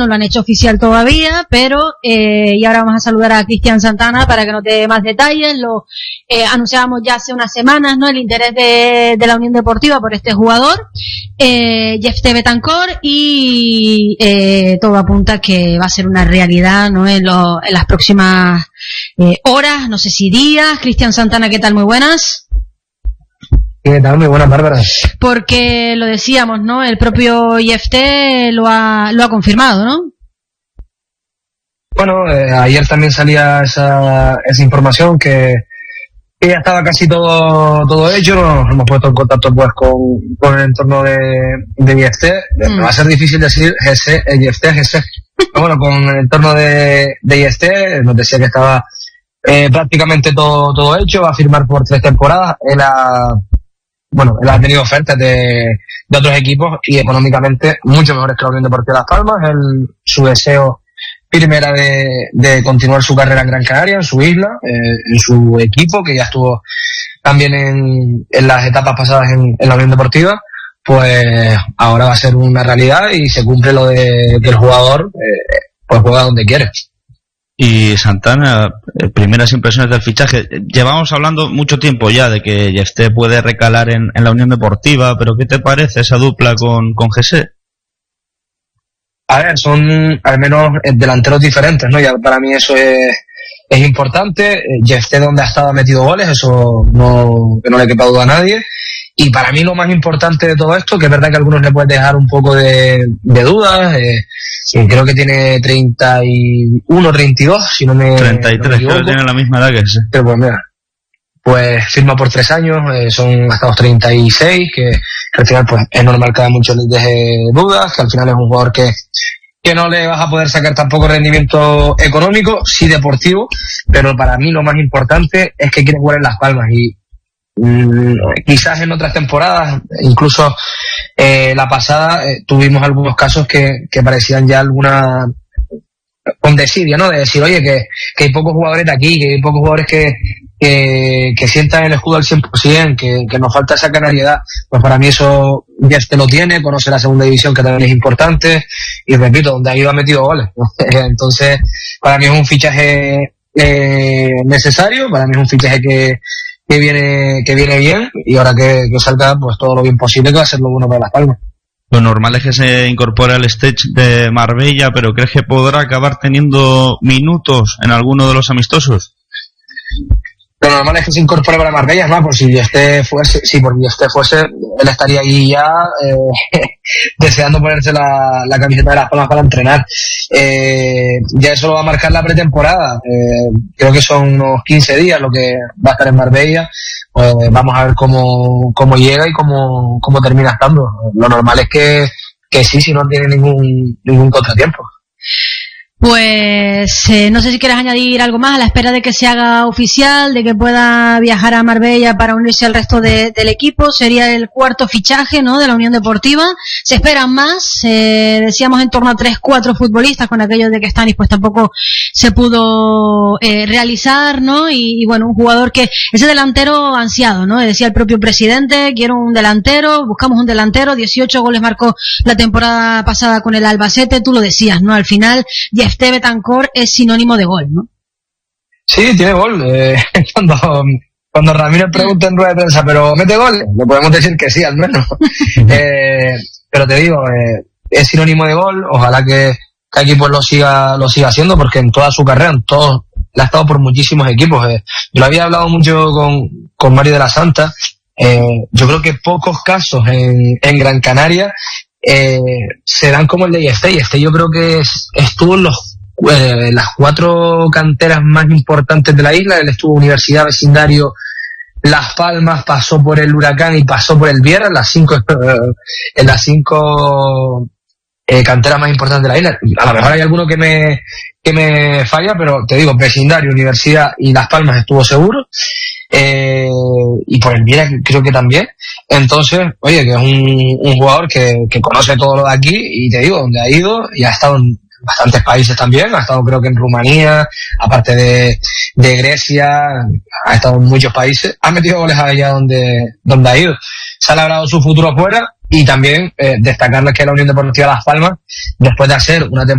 no lo han hecho oficial todavía, pero y ahora vamos a saludar a Cristian Santana para que nos dé más detalles. Lo anunciábamos ya hace unas semanas, ¿no? El interés de la Unión Deportiva por este jugador, Jefté Betancor, y todo apunta que va a ser una realidad, ¿no? En las próximas horas, no sé si días. Cristian Santana, ¿qué tal? Muy buenas. ¿Qué tal? Muy buenas, Bárbara. Porque lo decíamos, ¿no? El propio Jefté lo ha confirmado, ¿no? Bueno, ayer también salía esa información que ya estaba casi todo hecho. Nos hemos puesto en contacto pues con el entorno de Jefté. Va a ser difícil decir Jefté. Pero bueno, con el entorno de Jefté nos decía que estaba prácticamente todo hecho. Va a firmar por 3 temporadas. Él ha tenido ofertas de otros equipos y económicamente mucho mejores que la Unión Deportiva Las Palmas. Su deseo firme era de continuar su carrera en Gran Canaria, en su isla, en su equipo, que ya estuvo también en las etapas pasadas en la Unión Deportiva. Pues ahora va a ser una realidad y se cumple lo de que el jugador pues juega donde quiere. Y Santana, primeras impresiones del fichaje. Llevamos hablando mucho tiempo ya de que Jefté puede recalar en la Unión Deportiva, pero ¿qué te parece esa dupla con Jesse? A ver, son al menos delanteros diferentes, ¿no? Ya para mí eso es importante. Jefté, donde ha estado, ha metido goles, eso que no le quepa duda a nadie. Y para mí lo más importante de todo esto, que es verdad que a algunos le puede dejar un poco de dudas, creo que tiene 31, 32, si no me 33, no me equivoco. Creo que tiene la misma edad que ese. Pero pues mira, pues firma por 3 años, son hasta los 36, que al final pues es normal que haya muchos les deje dudas, que al final es un jugador que no le vas a poder sacar tampoco rendimiento económico, sí deportivo, pero para mí lo más importante es que quiere jugar en Las Palmas y quizás en otras temporadas, incluso la pasada, tuvimos algunos casos que parecían ya alguna con desidia, ¿no? De decir, oye, que hay pocos jugadores de aquí, que hay pocos jugadores que sientan el escudo al 100%, que nos falta esa canariedad. Pues para mí eso ya lo tiene, conoce la segunda división, que también es importante, y repito, donde ha ido ha metido goles, ¿no? Entonces, para mí es un fichaje necesario, para mí es un fichaje que viene bien, y ahora que salga pues todo lo bien posible, que va a ser lo bueno para Las Palmas. Lo normal es que se incorpore al stage de Marbella, pero ¿crees que podrá acabar teniendo minutos en alguno de los amistosos? Lo normal es que se incorpore para Marbella, ¿no? Por si Jefté fuese, él estaría ahí ya deseando ponerse la camiseta de Las Palmas para entrenar. Ya eso lo va a marcar la pretemporada. Creo que son unos 15 días lo que va a estar en Marbella. Vamos a ver cómo llega y cómo termina estando. Lo normal es que sí, si no tiene ningún contratiempo. Pues no sé si quieres añadir algo más a la espera de que se haga oficial, de que pueda viajar a Marbella para unirse al resto del equipo. Sería el 4º fichaje, ¿no?, de la Unión Deportiva. Se esperan más, decíamos en torno a 3-4 futbolistas, con aquellos de que Stanis pues tampoco se pudo realizar, ¿no? Y bueno, un jugador que ese delantero ansiado, ¿no? Decía el propio presidente, quiero un delantero, buscamos un delantero. 18 goles marcó la temporada pasada con el Albacete. Tú lo decías, ¿no? Al final Jefté Betancor es sinónimo de gol, ¿no? Sí, tiene gol. Cuando Ramírez pregunta en rueda de prensa, ¿pero mete gol? Le podemos decir que sí, al menos. Pero te digo, es sinónimo de gol. Ojalá que el equipo lo siga haciendo, porque en toda su carrera, le ha estado por muchísimos equipos. Yo lo había hablado mucho con Mario de la Santa. Yo creo que pocos casos en Gran Canaria se dan como el de Jefté. Jefté yo creo que estuvo en las 4 canteras más importantes de la isla. Él estuvo en Universidad, Vecindario, Las Palmas, pasó por el Huracán y pasó por el Viera, en las 5 canteras más importantes de la isla. A lo mejor hay alguno que me falla, pero te digo, Vecindario, Universidad y Las Palmas estuvo seguro, y por el Viera creo que también. Entonces, oye, que es un jugador que conoce todo lo de aquí, y te digo, donde ha ido, y ha estado en bastantes países también, ha estado creo que en Rumanía, aparte de Grecia, ha estado en muchos países, ha metido goles allá donde ha ido. Se ha labrado su futuro afuera, y también destacarles que la Unión Deportiva Las Palmas, después de hacer una temporada